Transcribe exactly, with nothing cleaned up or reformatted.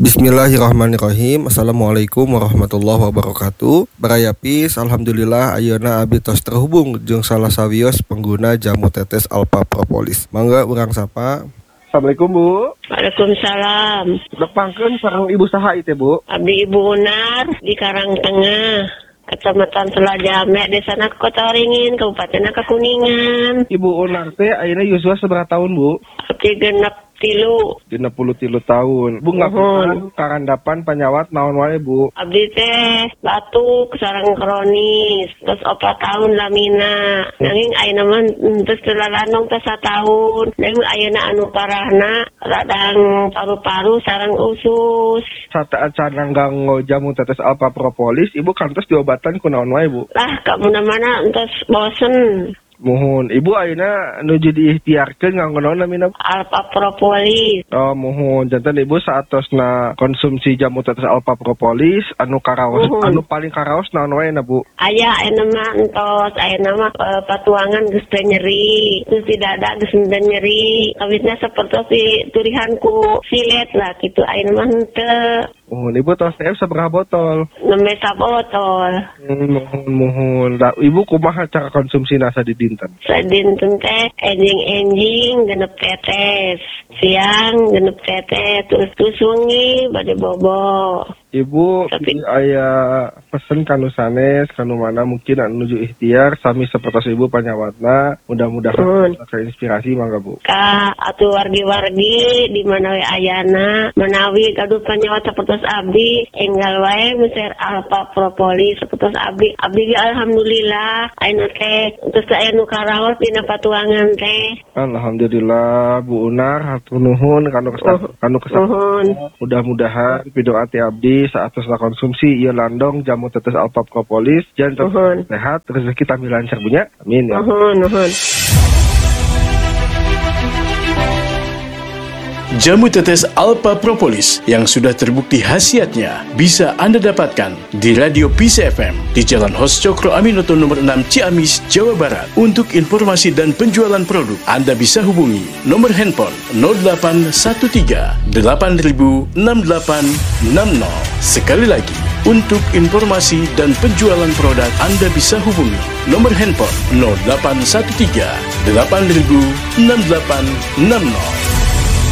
Bismillahirrahmanirrahim. Assalamualaikum warahmatullahi wabarakatuh. Barayapis, alhamdulillah ayeuna abdi tos terhubung jeung salah sawios pengguna jamu tetes Alpha Propolis. Mangga urang sapa. Assalamualaikum Bu. Waalaikumsalam. Depangkeun sareng ibu saha ieu Bu? Abdi Ibu Unar di Karangtengah, Kecamatan Selajame, Desa Kota Waringin, Kabupaten Kuningan. Ibu Unar teh ayeuna yuswa sabaraha tahun Bu? Abdi genep tilu. Genep puluh tilu tahun. Bu ngapunten karandapan panyawat naon wae Bu? Abdi teh batuk sareng kronis, terus opat tahun lamina. Nanging ayeuna mah terus telalanong teh satahun. Nanging ayeuna anu parahna radang paru-paru sareng usus. Saat canang ganggo jamu tetes Alpha Propolis, Ibu kantos diobatan ku naon wae Bu? Lah ka mana-mana entos bosen. Muhun, Ibu ayeuna nuju diikhtiarkeun nganggo naon namina? Alpha Propolis. Oh, muhun. Janten Ibu saatosna konsumsi jamu tetes Alpha Propolis anu karaos, Muhun. anu paling karaos naon wae na Bu? Aya ayeuna mah entos, ayeuna mah e, patuangan geus teu nyeri, terus di dada geus teu nyeri. Kawitna sapertos diturihanku silet lah kitu ayeuna mah henteu. Muhun, Ibu tos teh sabaraha botol? Nembe sabotol. Hmm, muhun muhun. Da, Ibu kumaha cara konsumsi nasa di dinten? Sadinten teh enjing-enjing genep tetes, siang genep tetes, terus terus wengi bade bobo. Ibu Tapi- aya pesen kanu sanes kanu mana mungkin anu nuju ikhtiar sami sapertos Ibu panyawatna mudah-mudahan Hmm. inspirasi mangga Bu. Ka atuh wargi-wargi di mana we ayana menawi gaduh panyawat sapertos abdi enggal wae meser Alpha Propolis sapertos abdi abdi ge alhamdulillah ayeuna teh terus aya nu karaos dina patuangan teh. Alhamdulillah Bu Unar hatur nuhun kanu kesah kanu kesah. Nuhun. Mudah-mudahan pidoa ti abdi saatosna konsumsi ieu landong jamu tetes Alpha Propolis jangan Nuhun. sehat rezeki tami lancar punya. Amin ya. Nuhun, nuhun. Jamu tetes Alpha Propolis yang sudah terbukti khasiatnya bisa Anda dapatkan di Radio Peace F M di Jalan Hos Cokro Aminoto nomor enam Ciamis, Jawa Barat. Untuk informasi dan penjualan produk, Anda bisa hubungi nomor handphone nol delapan satu tiga delapan nol enam delapan enam nol. Sekali lagi, untuk informasi dan penjualan produk Anda bisa hubungi nomor handphone nol delapan satu tiga delapan nol enam delapan enam nol.